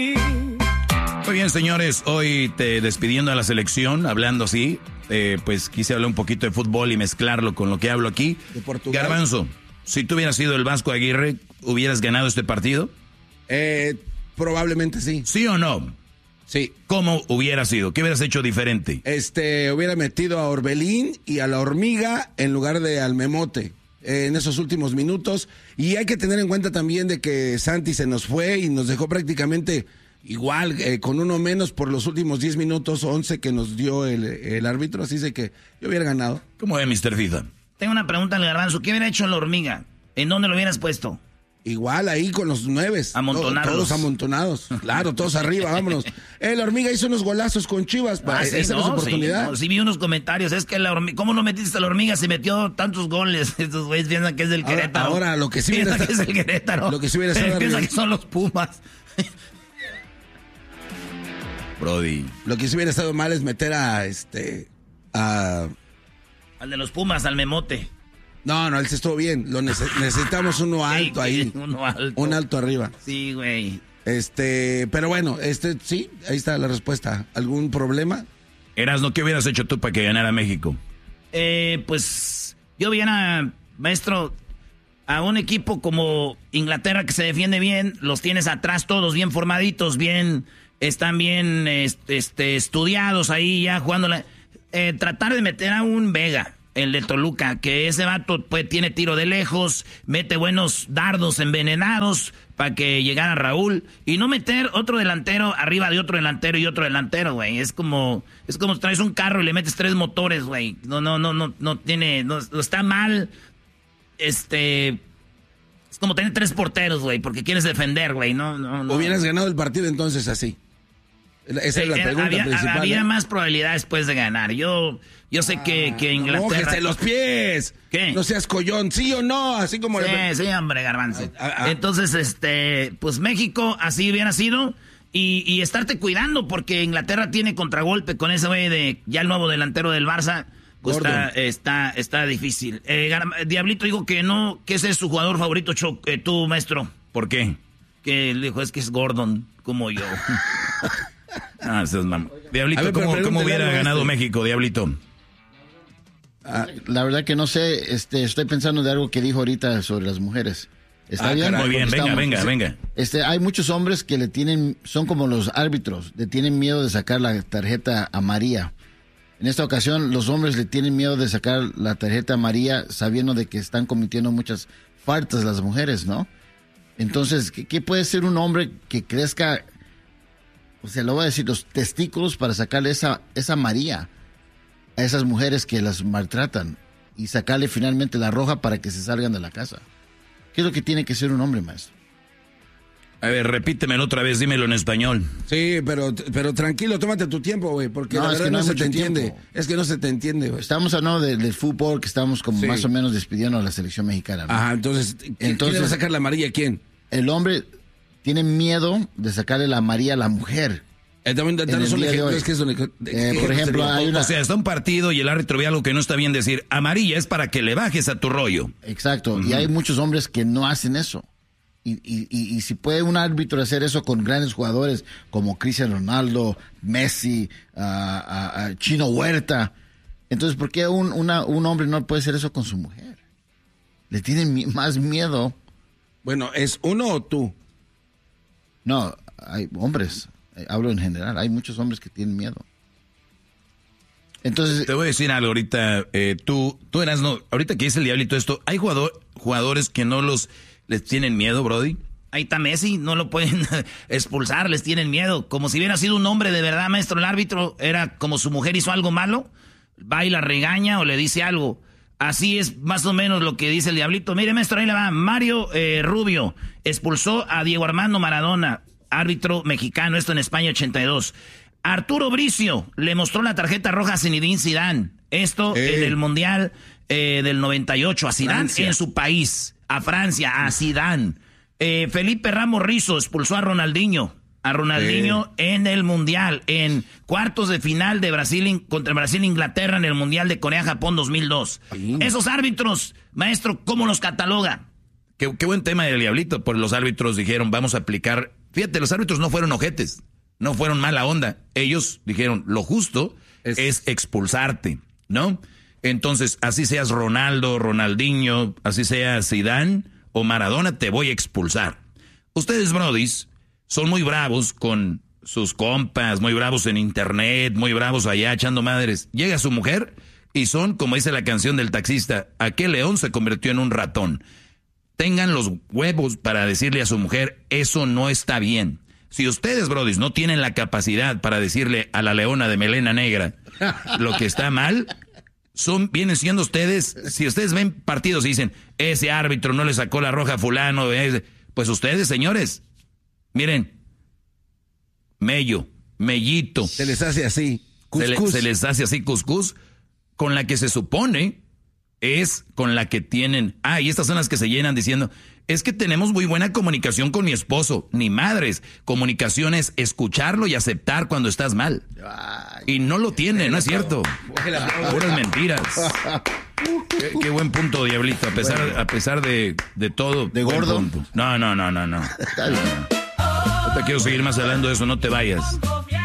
Muy bien, señores, hoy despidiendo a la selección, hablando así, pues quise hablar un poquito de fútbol y mezclarlo con lo que hablo aquí. De Portugal. Garbanzo, si tú hubieras sido el Vasco Aguirre, ¿hubieras ganado este partido? Probablemente sí. ¿Sí o no? Sí. ¿Cómo hubiera sido? ¿Qué hubieras hecho diferente? Hubiera metido a Orbelín y a la Hormiga en lugar de al Memote en esos últimos minutos. Y hay que tener en cuenta también de que Santi se nos fue y nos dejó prácticamente igual, con uno menos por los últimos 10 minutos, 11 que nos dio el árbitro. Así de que yo hubiera ganado. ¿Cómo ve, Mr. FIFA? Tengo una pregunta al Garbanzo. ¿Qué hubiera hecho la Hormiga? ¿En dónde lo hubieras puesto? Igual ahí con los 9. Amontonados. Todos amontonados. Claro, todos arriba, vámonos. La Hormiga hizo unos golazos con Chivas. Esa es su oportunidad. Sí, vi unos comentarios. Es que la Hormiga, ¿cómo no metiste a la Hormiga si metió tantos goles? Estos güeyes piensan que es del Querétaro. Ahora, lo que sí hubiera estado... que es el Querétaro. Lo que sí hubiera estado... Piensan que son los Pumas. Brody. Lo que sí hubiera estado mal es meter a al de los Pumas, al Memote. No, él se estuvo bien. Necesitamos uno alto ahí. Uno alto. Un alto arriba. Sí, güey. Pero bueno, sí, ahí está la respuesta. ¿Algún problema? Erasno, ¿qué hubieras hecho tú para que ganara México? Pues yo viera, maestro, a un equipo como Inglaterra que se defiende bien, los tienes atrás todos bien formaditos, están bien estudiados ahí ya jugando. Tratar de meter a un Vega, el de Toluca, que ese vato pues, tiene tiro de lejos, mete buenos dardos envenenados para que llegara Raúl, y no meter otro delantero arriba de otro delantero y otro delantero, güey. Es como traes un carro y le metes 3 motores, güey. No está mal. Es como tener 3 porteros, güey, porque quieres defender, güey. No. Hubieras ganado el partido entonces así. Esa es la pregunta principal. Había más probabilidades pues de ganar. Yo sé que Inglaterra... ¡Mójese los pies! ¿Qué? No seas collón, ¿sí o no? Así como... Sí, hombre, Garbanzo. Entonces, pues México así hubiera sido. Y estarte cuidando porque Inglaterra tiene contragolpe con ese güey de... Ya el nuevo delantero del Barça. Pues está difícil. Diablito dijo que no, que ese es su jugador favorito, tú, maestro. ¿Por qué? Que le dijo, es que es Gordon, como yo. Diablito, ver, ¿cómo hubiera ganado México, Diablito? La verdad que no sé, estoy pensando de algo que dijo ahorita sobre las mujeres. ¿Está bien? Muy bien, venga. Hay muchos hombres que son como los árbitros, le tienen miedo de sacar la tarjeta amarilla. En esta ocasión, los hombres le tienen miedo de sacar la tarjeta amarilla sabiendo de que están cometiendo muchas faltas las mujeres, ¿no? Entonces, ¿qué puede ser un hombre que crezca, o sea, lo voy a decir, los testículos para sacarle esa amarilla a esas mujeres que las maltratan y sacarle finalmente la roja para que se salgan de la casa? ¿Qué es lo que tiene que ser un hombre, maestro? A ver, repítemelo otra vez, dímelo en español. Sí, pero tranquilo, tómate tu tiempo, güey, porque la verdad no se te entiende. Es que no se te entiende, güey. Estamos hablando del fútbol, que estamos como más o menos despidiendo a la selección mexicana, ¿no? Ajá, entonces, ¿quién le va a sacar la amarilla a quién? El hombre tiene miedo de sacarle la amarilla a la mujer. Por ejemplo, o sea, está un partido y el árbitro ve algo que no está bien, decir amarilla es para que le bajes a tu rollo. Exacto, y hay muchos hombres que no hacen eso. Y si puede un árbitro hacer eso con grandes jugadores como Cristiano Ronaldo, Messi, Chino Huerta, entonces ¿por qué un hombre no puede hacer eso con su mujer? Le tienen más miedo. Bueno, ¿es uno o tú? No, hay hombres, hablo en general, hay muchos hombres que tienen miedo. Entonces, te voy a decir algo ahorita, tú eras, no, ahorita que dice el Diablito esto, hay jugadores que no les tienen miedo, Brody. Ahí está Messi, no lo pueden expulsar, les tienen miedo. Como si hubiera sido un hombre de verdad, maestro, el árbitro era como su mujer hizo algo malo, va y la regaña o le dice algo. Así es más o menos lo que dice el Diablito. Mire, maestro, ahí le va. Mario Rubio expulsó a Diego Armando Maradona, árbitro mexicano, esto en España 82. Arturo Bricio le mostró la tarjeta roja a Zinedine Zidane. Esto en el Mundial del 98, a Zidane Francia. En su país. A Francia, a Zidane. Felipe Ramos Rizzo expulsó a Ronaldinho. En el Mundial, en cuartos de final de contra Brasil e Inglaterra en el Mundial de Corea-Japón 2002. Esos árbitros, maestro, ¿cómo los cataloga? Qué buen tema del Diablito, pues los árbitros dijeron, vamos a aplicar Fíjate, los árbitros no fueron ojetes, no fueron mala onda. Ellos dijeron, lo justo es expulsarte, ¿no? Entonces, así seas Ronaldo, Ronaldinho, así seas Zidane o Maradona, te voy a expulsar. Ustedes, brodis, son muy bravos con sus compas, muy bravos en internet, muy bravos allá echando madres. Llega su mujer y son, como dice la canción del taxista, aquel león se convirtió en un ratón. Tengan los huevos para decirle a su mujer, eso no está bien. Si ustedes, brodis, no tienen la capacidad para decirle a la leona de melena negra lo que está mal, vienen siendo ustedes, si ustedes ven partidos y dicen, ese árbitro no le sacó la roja a fulano, pues ustedes, señores, miren, mellito. Se les hace así, se les hace así cuscús, con la que se supone es con la que tienen, y estas son las que se llenan diciendo, es que tenemos muy buena comunicación con mi esposo. Ni madres, comunicación es escucharlo y aceptar cuando estás mal. Y no lo tienen, no es cierto. Puras mentiras. Qué buen punto, Diablito, a pesar de todo. ¿De gordo? No. No te quiero seguir más hablando de eso, no te vayas.